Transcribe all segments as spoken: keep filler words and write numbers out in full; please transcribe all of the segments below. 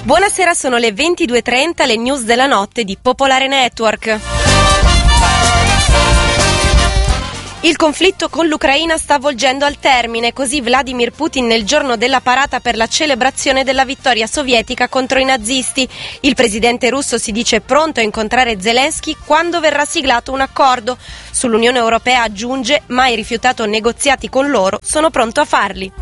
Buonasera, sono le ventidue e trenta, le news della notte di Popolare Network. Il conflitto con l'Ucraina sta volgendo al termine, così Vladimir Putin nel giorno della parata per la celebrazione della vittoria sovietica contro i nazisti. Il presidente russo si dice pronto a incontrare Zelensky quando verrà siglato un accordo. Sull'Unione Europea aggiunge: mai rifiutato negoziati con loro, sono pronto a farli.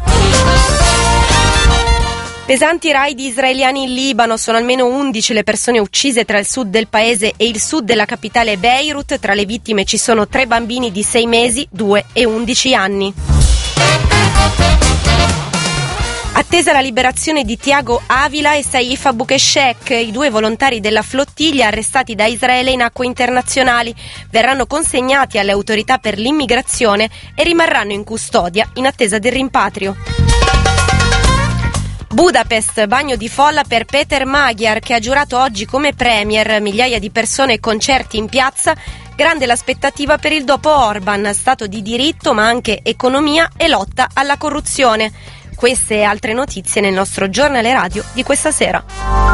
Pesanti raid israeliani in Libano, sono almeno undici le persone uccise tra il sud del paese e il sud della capitale Beirut. Tra le vittime ci sono tre bambini di sei mesi, due e undici anni. Attesa la liberazione di Thiago Avila e Saif Abukeshek, i due volontari della flottiglia arrestati da Israele in acque internazionali, verranno consegnati alle autorità per l'immigrazione e rimarranno in custodia in attesa del rimpatrio. Budapest, bagno di folla per Peter Magyar, che ha giurato oggi come premier, migliaia di persone e concerti in piazza, grande l'aspettativa per il dopo Orban, stato di diritto ma anche economia e lotta alla corruzione. Queste e altre notizie nel nostro giornale radio di questa sera.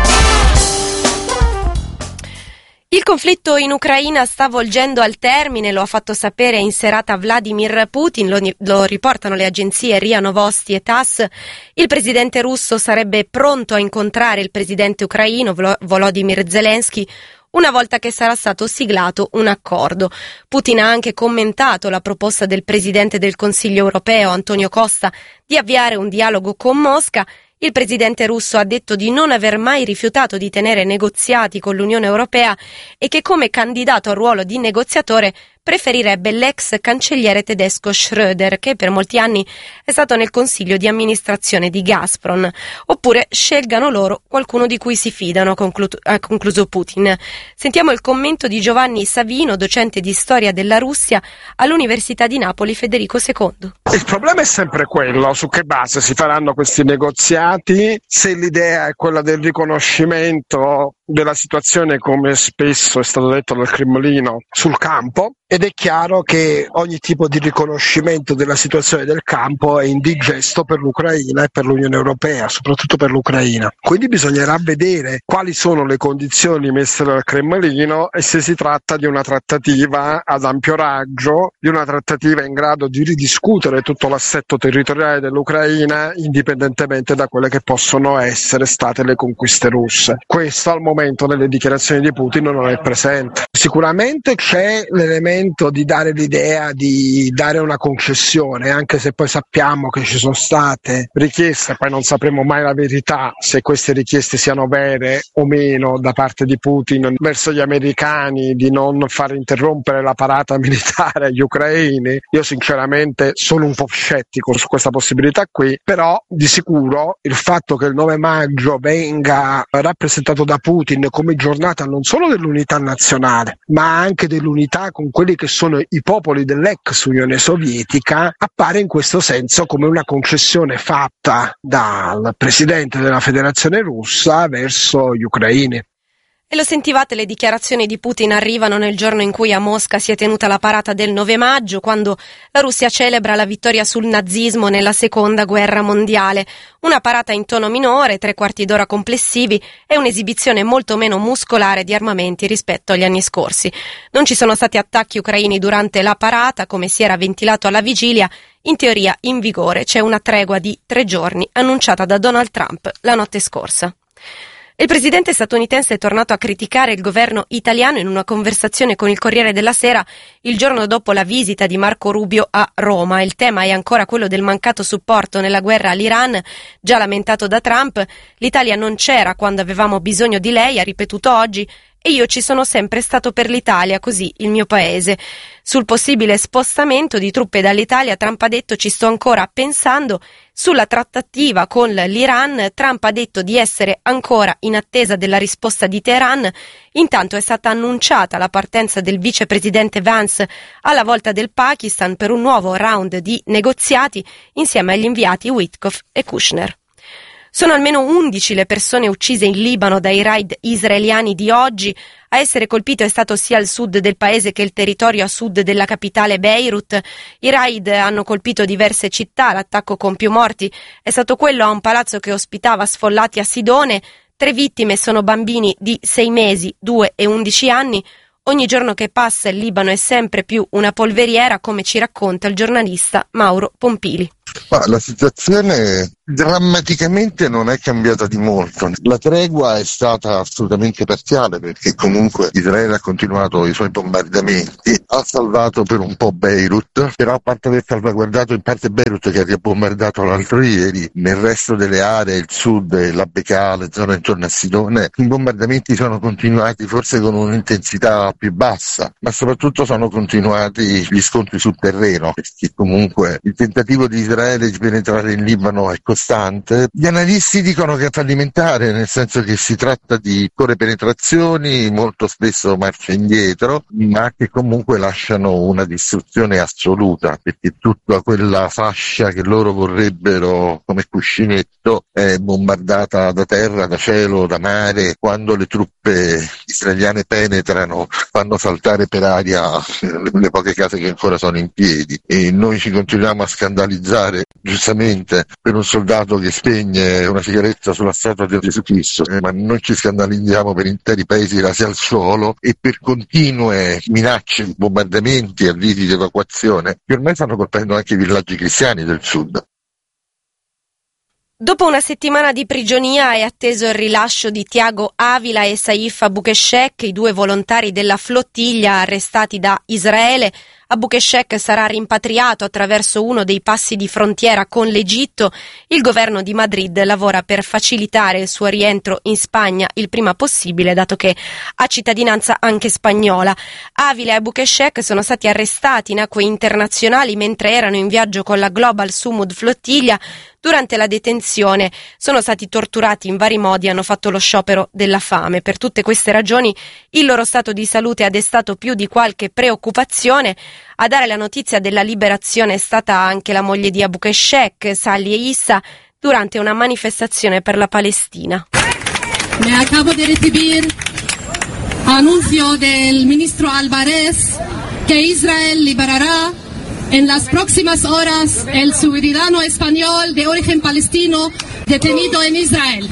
Il conflitto in Ucraina sta volgendo al termine, lo ha fatto sapere in serata Vladimir Putin, lo, lo riportano le agenzie R I A Novosti e TASS. Il presidente russo sarebbe pronto a incontrare il presidente ucraino Volodymyr Zelensky una volta che sarà stato siglato un accordo. Putin ha anche commentato la proposta del presidente del Consiglio europeo Antonio Costa di avviare un dialogo con Mosca. Il presidente russo ha detto di non aver mai rifiutato di tenere negoziati con l'Unione Europea e che come candidato al ruolo di negoziatore preferirebbe l'ex cancelliere tedesco Schröder, che per molti anni è stato nel consiglio di amministrazione di Gazprom. Oppure scelgano loro qualcuno di cui si fidano, ha concluso Putin. Sentiamo il commento di Giovanni Savino, docente di storia della Russia all'Università di Napoli Federico secondo. Il problema è sempre quello: su che base si faranno questi negoziati, se l'idea è quella del riconoscimento della situazione, come spesso è stato detto dal Cremlino, sul campo. Ed è chiaro che ogni tipo di riconoscimento della situazione del campo è indigesto per l'Ucraina e per l'Unione Europea, soprattutto per l'Ucraina. Quindi bisognerà vedere quali sono le condizioni messe dal Cremlino e se si tratta di una trattativa ad ampio raggio, di una trattativa in grado di ridiscutere tutto l'assetto territoriale dell'Ucraina indipendentemente da quelle che possono essere state le conquiste russe. Questo al momento nelle dichiarazioni di Putin non è presente. Sicuramente c'è l'elemento di dare l'idea di dare una concessione, anche se poi sappiamo che ci sono state richieste, poi non sapremo mai la verità se queste richieste siano vere o meno da parte di Putin verso gli americani, di non far interrompere la parata militare agli ucraini. Io sinceramente sono un po' scettico su questa possibilità qui, però di sicuro il fatto che il nove maggio venga rappresentato da Putin come giornata non solo dell'unità nazionale, ma anche dell'unità con quelli che sono i popoli dell'ex Unione Sovietica, appare in questo senso come una concessione fatta dal presidente della Federazione Russa verso gli ucraini. E lo sentivate, le dichiarazioni di Putin arrivano nel giorno in cui a Mosca si è tenuta la parata del nove maggio, quando la Russia celebra la vittoria sul nazismo nella seconda guerra mondiale. Una parata in tono minore, tre quarti d'ora complessivi e un'esibizione molto meno muscolare di armamenti rispetto agli anni scorsi. Non ci sono stati attacchi ucraini durante la parata, come si era ventilato alla vigilia. In teoria in vigore c'è una tregua di tre giorni annunciata da Donald Trump la notte scorsa. Il presidente statunitense è tornato a criticare il governo italiano in una conversazione con il Corriere della Sera il giorno dopo la visita di Marco Rubio a Roma. Il tema è ancora quello del mancato supporto nella guerra all'Iran, già lamentato da Trump. L'Italia non c'era quando avevamo bisogno di lei, ha ripetuto oggi, e io ci sono sempre stato per l'Italia, così il mio paese. Sul possibile spostamento di truppe dall'Italia, Trump ha detto: ci sto ancora pensando. Sulla trattativa con l'Iran, Trump ha detto di essere ancora in attesa della risposta di Teheran. Intanto è stata annunciata la partenza del vicepresidente Vance alla volta del Pakistan per un nuovo round di negoziati insieme agli inviati Witkoff e Kushner. Sono almeno undici le persone uccise in Libano dai raid israeliani di oggi. A essere colpito è stato sia il sud del paese che il territorio a sud della capitale Beirut. I raid hanno colpito diverse città, l'attacco con più morti è stato quello a un palazzo che ospitava sfollati a Sidone. Tre vittime sono bambini di sei mesi, due e undici anni. Ogni giorno che passa il Libano è sempre più una polveriera, come ci racconta il giornalista Mauro Pompili. Ma la situazione drammaticamente non è cambiata di molto. La tregua è stata assolutamente parziale, perché comunque Israele ha continuato i suoi bombardamenti, ha salvato per un po' Beirut, però a parte aver salvaguardato in parte Beirut, che ha ribombardato l'altro ieri, nel resto delle aree, il sud, la Bekaa, la zona intorno a Sidone, i bombardamenti sono continuati forse con un'intensità più bassa, ma soprattutto sono continuati gli scontri sul terreno, perché comunque il tentativo di Israele di penetrare in Libano è costante. Gli analisti dicono che è fallimentare, nel senso che si tratta di corre penetrazioni, molto spesso marcia indietro, ma che comunque lasciano una distruzione assoluta, perché tutta quella fascia che loro vorrebbero come cuscinetto è bombardata da terra, da cielo, da mare. Quando le truppe israeliane penetrano, fanno saltare per aria le poche case che ancora sono in piedi, e noi ci continuiamo a scandalizzare giustamente per un soldato che spegne una sigaretta sulla statua di Gesù Cristo, eh, ma non ci scandalizziamo per interi paesi rasi al suolo e per continue minacce, bombardamenti e avvisi di evacuazione che ormai stanno colpendo anche i villaggi cristiani del sud. Dopo una settimana di prigionia è atteso il rilascio di Tiago Avila e Saif Abukeshek, i due volontari della flottiglia arrestati da Israele. Abukeshek sarà rimpatriato attraverso uno dei passi di frontiera con l'Egitto. Il governo di Madrid lavora per facilitare il suo rientro in Spagna il prima possibile, dato che ha cittadinanza anche spagnola. Avila e Abukeshek sono stati arrestati in acque internazionali mentre erano in viaggio con la Global Sumud flottiglia. Durante la detenzione sono stati torturati in vari modi e hanno fatto lo sciopero della fame. Per tutte queste ragioni il loro stato di salute ha destato più di qualche preoccupazione. A dare la notizia della liberazione è stata anche la moglie di Abukeshek, Sally Issa, durante una manifestazione per la Palestina. Me acabo de recibir anuncio del ministro Álvarez que Israel liberará en las próximas horas el ciudadano español de origen palestino detenido en Israel.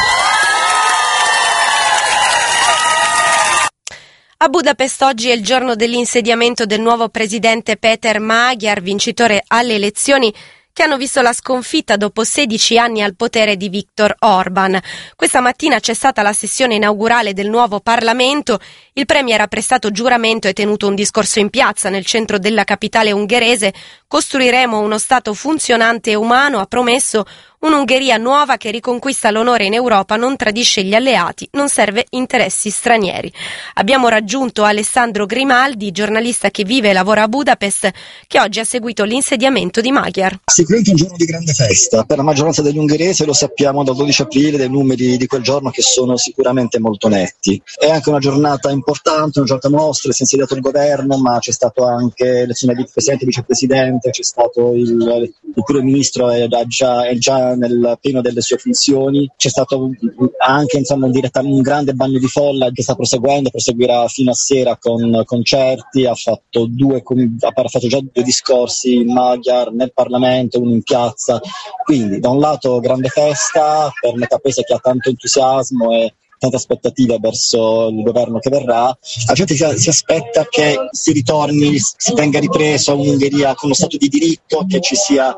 A Budapest oggi è il giorno dell'insediamento del nuovo presidente Péter Magyar, vincitore alle elezioni che hanno visto la sconfitta dopo sedici anni al potere di Viktor Orban. Questa mattina c'è stata la sessione inaugurale del nuovo Parlamento. Il premier ha prestato giuramento e tenuto un discorso in piazza nel centro della capitale ungherese. Costruiremo uno Stato funzionante e umano, ha promesso. Un'Ungheria nuova che riconquista l'onore in Europa, non tradisce gli alleati, non serve interessi stranieri. Abbiamo raggiunto Alessandro Grimaldi, giornalista che vive e lavora a Budapest, che oggi ha seguito l'insediamento di Magyar. Sicuramente un giorno di grande festa per la maggioranza degli ungheresi, lo sappiamo dal dodici aprile, dei numeri di quel giorno che sono sicuramente molto netti. È anche una giornata importante, una giornata nostra, si è insediato il governo, ma c'è stato anche l'elezione di presidente e vicepresidente, c'è stato il, il primo ministro è già, è già nel pieno delle sue funzioni, c'è stato anche insomma un, diretta, un grande bagno di folla che sta proseguendo, proseguirà fino a sera con concerti, ha fatto due ha fatto già due discorsi in Magyar nel Parlamento, uno in piazza, quindi da un lato grande festa per metà paese che ha tanto entusiasmo e tante aspettative verso il governo che verrà. La gente si, si aspetta che si ritorni, si venga ripreso un'Ungheria con uno Stato di diritto, che ci sia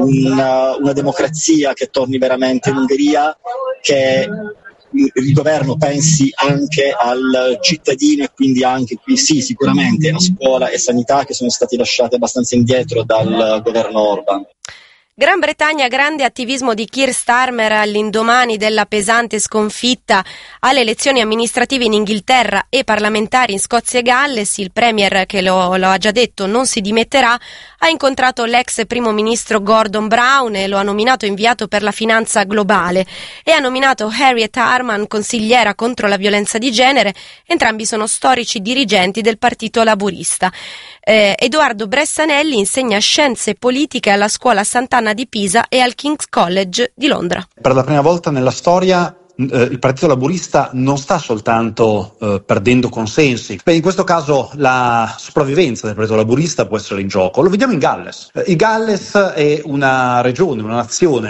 una, una democrazia che torni veramente in Ungheria, che il governo pensi anche al cittadino e quindi anche qui sì sicuramente a scuola e sanità che sono stati lasciati abbastanza indietro dal governo Orban. Gran Bretagna, grande attivismo di Keir Starmer all'indomani della pesante sconfitta alle elezioni amministrative in Inghilterra e parlamentari in Scozia e Galles. Il premier, che lo, lo ha già detto, non si dimetterà, ha incontrato l'ex primo ministro Gordon Brown e lo ha nominato inviato per la finanza globale e ha nominato Harriet Harman consigliera contro la violenza di genere. Entrambi sono storici dirigenti del Partito Laburista. Eh, Edoardo Bressanelli insegna scienze politiche alla scuola Sant'Anna di Pisa e al King's College di Londra. Per la prima volta nella storia eh, il Partito Laburista non sta soltanto eh, perdendo consensi. Beh, in questo caso la sopravvivenza del Partito Laburista può essere in gioco. Lo vediamo in Galles. Eh, il Galles è una regione, una nazione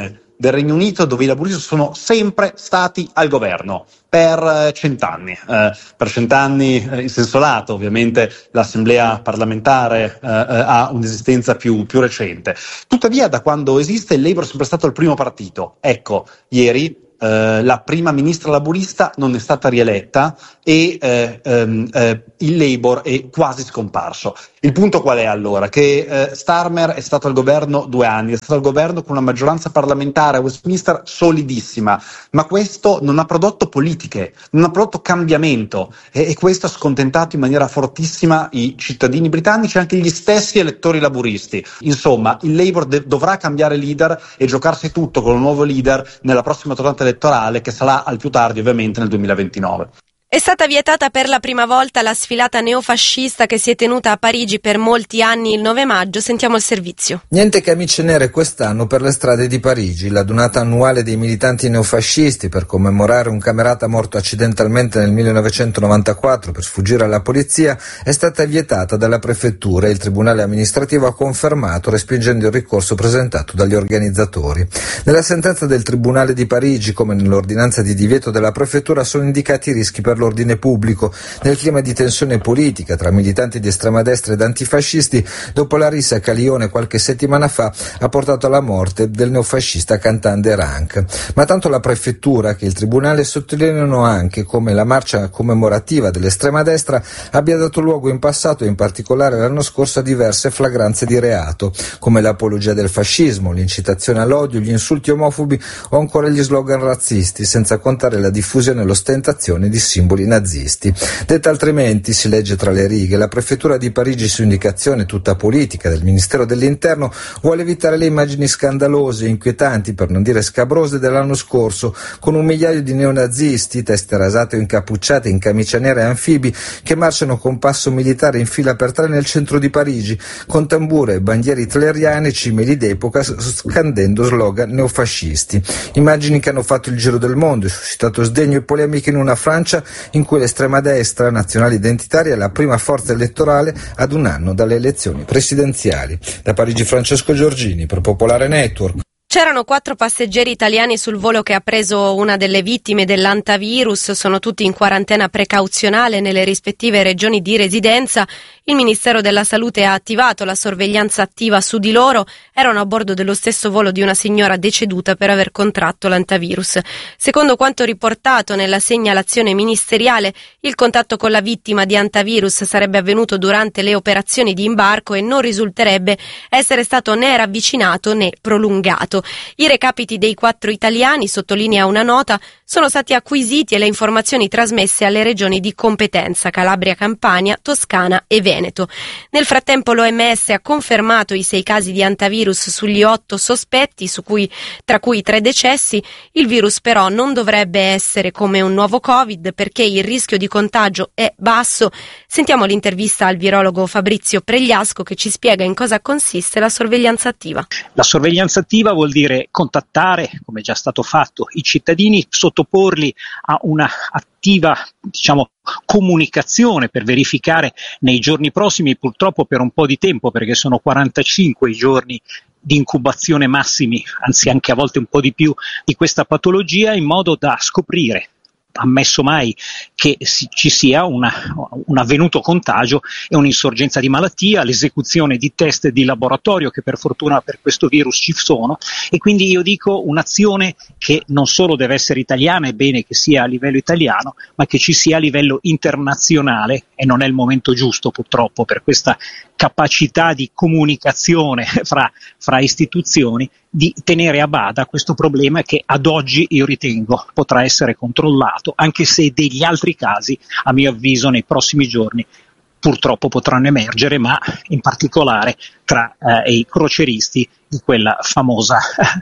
del Regno Unito, dove i laburisti sono sempre stati al governo per cent'anni, eh, per cent'anni eh, in senso lato. Ovviamente l'assemblea parlamentare eh, ha un'esistenza più, più recente. Tuttavia, da quando esiste, il Labour è sempre stato il primo partito. Ecco, ieri Uh, la prima ministra laburista non è stata rieletta e uh, um, uh, il Labour è quasi scomparso. Il punto qual è allora? Che uh, Starmer è stato al governo due anni, è stato al governo con una maggioranza parlamentare a Westminster solidissima, ma questo non ha prodotto politiche, non ha prodotto cambiamento e, e questo ha scontentato in maniera fortissima i cittadini britannici e anche gli stessi elettori laburisti. Insomma, il Labour de- dovrà cambiare leader e giocarsi tutto con un nuovo leader nella prossima tornata elettorale, che sarà al più tardi ovviamente nel duemilaventinove. È stata vietata per la prima volta la sfilata neofascista che si è tenuta a Parigi per molti anni il nove maggio. Sentiamo il servizio. Niente camicie nere quest'anno per le strade di Parigi. La donata annuale dei militanti neofascisti per commemorare un camerata morto accidentalmente nel millenovecentonovantaquattro per sfuggire alla polizia è stata vietata dalla prefettura e il tribunale amministrativo ha confermato, respingendo il ricorso presentato dagli organizzatori. Nella sentenza del tribunale di Parigi, come nell'ordinanza di divieto della prefettura, sono indicati i rischi per l'ordine pubblico nel clima di tensione politica tra militanti di estrema destra ed antifascisti dopo la rissa che a Lione qualche settimana fa ha portato alla morte del neofascista cantante Rank. Ma tanto la prefettura che il tribunale sottolineano anche come la marcia commemorativa dell'estrema destra abbia dato luogo in passato e in particolare l'anno scorso a diverse flagranze di reato come l'apologia del fascismo, l'incitazione all'odio, gli insulti omofobi o ancora gli slogan razzisti, senza contare la diffusione e l'ostentazione di simboli nazisti. Detta altrimenti, si legge tra le righe, la prefettura di Parigi, su indicazione tutta politica del Ministero dell'Interno, vuole evitare le immagini scandalose, inquietanti, per non dire scabrose, dell'anno scorso, con un migliaio di neonazisti, teste rasate o incappucciate in camicia nera e anfibi, che marciano con passo militare in fila per tre nel centro di Parigi, con tambure e bandiere hitleriane e cimeli d'epoca, scandendo slogan neofascisti. Immagini che hanno fatto il giro del mondo e suscitato sdegno e polemiche in una Francia in cui l'estrema destra nazionale identitaria è la prima forza elettorale ad un anno dalle elezioni presidenziali. Da Parigi Francesco Giorgini per Popolare Network. C'erano quattro passeggeri italiani sul volo che ha preso una delle vittime dell'antavirus, sono tutti in quarantena precauzionale nelle rispettive regioni di residenza. Il Ministero della Salute ha attivato la sorveglianza attiva su di loro, erano a bordo dello stesso volo di una signora deceduta per aver contratto l'antavirus. Secondo quanto riportato nella segnalazione ministeriale, il contatto con la vittima di antavirus sarebbe avvenuto durante le operazioni di imbarco e non risulterebbe essere stato né ravvicinato né prolungato. I recapiti dei quattro italiani, sottolinea una nota, sono stati acquisiti e le informazioni trasmesse alle regioni di competenza Calabria, Campania, Toscana e Veneto. Nel frattempo l'O M S ha confermato i sei casi di antavirus sugli otto sospetti, su cui, tra cui tre decessi. Il virus però non dovrebbe essere come un nuovo Covid perché il rischio di contagio è basso. Sentiamo l'intervista al virologo Fabrizio Pregliasco che ci spiega in cosa consiste la sorveglianza attiva. La sorveglianza attiva vuol dire contattare, come è già stato fatto, i cittadini, sottoporli a una attiva, diciamo, comunicazione per verificare nei giorni prossimi, purtroppo per un po' di tempo, perché sono quarantacinque i giorni di incubazione massimi, anzi anche a volte un po' di più, di questa patologia, in modo da scoprire, ammesso mai che si, ci sia una, un avvenuto contagio e un'insorgenza di malattia, l'esecuzione di test di laboratorio che per fortuna per questo virus ci sono, e quindi io dico un'azione che non solo deve essere italiana, è bene che sia a livello italiano, ma che ci sia a livello internazionale, e non è il momento giusto purtroppo per questa capacità di comunicazione fra, fra istituzioni, di tenere a bada questo problema che ad oggi io ritengo potrà essere controllato, anche se degli altri casi, a mio avviso, nei prossimi giorni purtroppo potranno emergere, ma in particolare tra eh, i crocieristi di quella famosa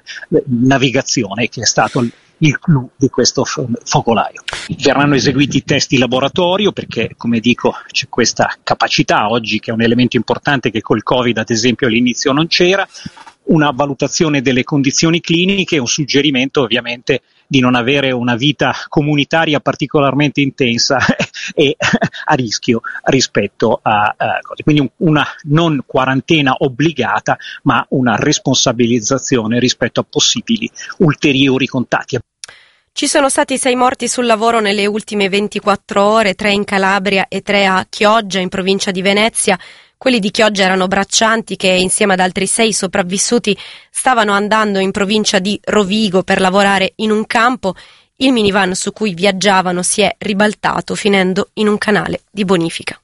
navigazione che è stato il clou di questo focolaio. Verranno eseguiti i test di laboratorio perché, come dico, c'è questa capacità oggi, che è un elemento importante che col Covid ad esempio all'inizio non c'era, una valutazione delle condizioni cliniche e un suggerimento ovviamente di non avere una vita comunitaria particolarmente intensa e a rischio rispetto a, a cose. Quindi un, una non quarantena obbligata, ma una responsabilizzazione rispetto a possibili ulteriori contatti. Ci sono stati sei morti sul lavoro nelle ultime ventiquattro ore, tre in Calabria e tre a Chioggia, in provincia di Venezia. Quelli di Chioggia erano braccianti che, insieme ad altri sei sopravvissuti, stavano andando in provincia di Rovigo per lavorare in un campo. Il minivan su cui viaggiavano si è ribaltato, finendo in un canale di bonifica.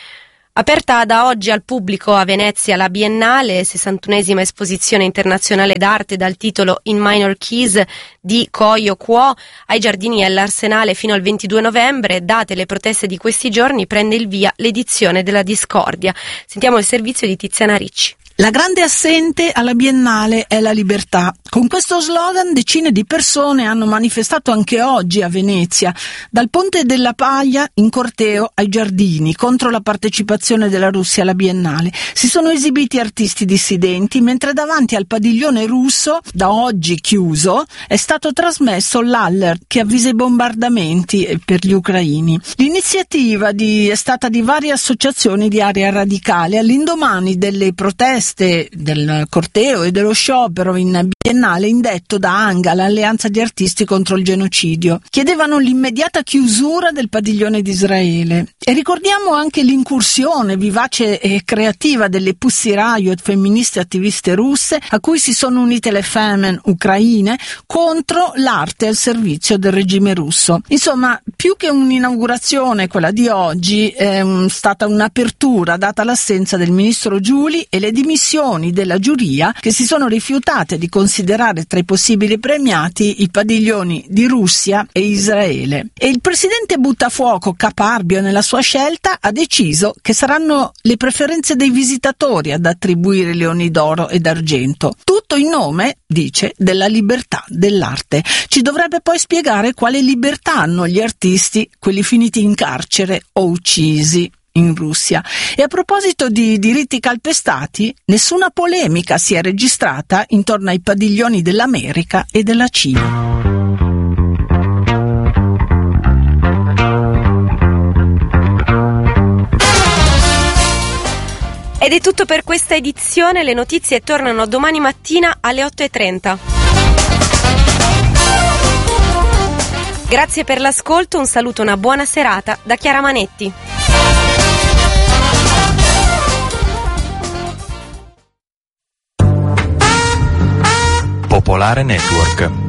Aperta da oggi al pubblico a Venezia la Biennale, sessantunesima esposizione internazionale d'arte dal titolo In Minor Keys di Koyo Kuo, ai Giardini e all'Arsenale fino al ventidue novembre. Date le proteste di questi giorni, prende il via l'edizione della Discordia. Sentiamo il servizio di Tiziana Ricci. La grande assente alla Biennale è la libertà. Con questo slogan decine di persone hanno manifestato anche oggi a Venezia, dal Ponte della Paglia in corteo ai Giardini, contro la partecipazione della Russia alla Biennale. Si sono esibiti artisti dissidenti, mentre davanti al padiglione russo, da oggi chiuso, è stato trasmesso l'alert che avvisa i bombardamenti per gli ucraini. L'iniziativa di, è stata di varie associazioni di area radicale all'indomani delle proteste del corteo e dello sciopero in Biennale indetto da ANGA, l'Alleanza di Artisti contro il Genocidio. Chiedevano l'immediata chiusura del padiglione di Israele. E ricordiamo anche l'incursione vivace e creativa delle Pussy Riot, femministe attiviste russe, a cui si sono unite le Femen ucraine contro l'arte al servizio del regime russo. Insomma, più che un'inaugurazione, quella di oggi è stata un'apertura data l'assenza del ministro Giuli e le dimissioni della giuria, che si sono rifiutate di considerare tra i possibili premiati i padiglioni di Russia e Israele. E il presidente Buttafuoco, caparbio nella sua scelta, ha deciso che saranno le preferenze dei visitatori ad attribuire leoni d'oro e d'argento. Tutto in nome, dice, della libertà dell'arte. Ci dovrebbe poi spiegare quale libertà hanno gli artisti, quelli finiti in carcere o uccisi in Russia. E a proposito di diritti calpestati, nessuna polemica si è registrata intorno ai padiglioni dell'America e della Cina. Ed è tutto per questa edizione, le notizie tornano domani mattina alle otto e trenta. Grazie per l'ascolto, un saluto e una buona serata da Chiara Manetti. Popolare Network.